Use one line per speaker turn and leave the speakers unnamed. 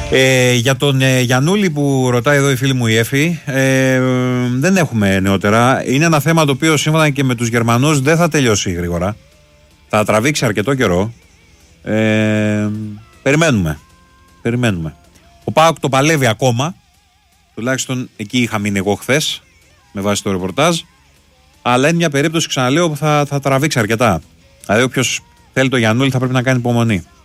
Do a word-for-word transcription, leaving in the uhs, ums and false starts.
Ε, για τον ε, Γιαννούλη που ρωτάει εδώ η φίλη μου η Εφη, ε, δεν έχουμε νεότερα. Είναι ένα θέμα το οποίο σύμφωνα και με τους Γερμανούς δεν θα τελειώσει γρήγορα. Θα τραβήξει αρκετό καιρό. Ε, περιμένουμε. Περιμένουμε. Ο ΠΑΟΚ το παλεύει ακόμα. Τουλάχιστον εκεί είχα μείνει εγώ χθες με βάση το ρεπορτάζ. Αλλά είναι μια περίπτωση, ξαναλέω, που θα, θα τραβήξει αρκετά. Δηλαδή, όποιος θέλει το Γιαννούλη θα πρέπει να κάνει υπομονή.